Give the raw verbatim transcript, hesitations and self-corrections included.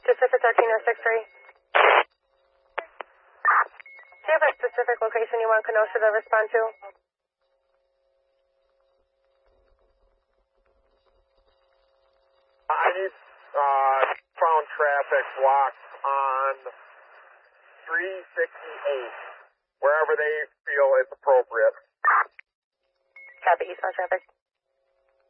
Pacific thirteen oh six three. Do you have a specific location you want Kenosha to respond to? I need uh, found traffic blocked on three sixty-eight, wherever they feel it's appropriate. Copy, eastbound traffic.